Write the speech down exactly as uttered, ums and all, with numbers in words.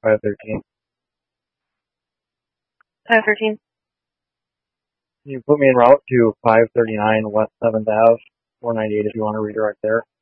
five thirteen. five thirteen. Can you put me en route to five thirty-nine West seventh Avenue, four ninety-eight if you want to redirect there?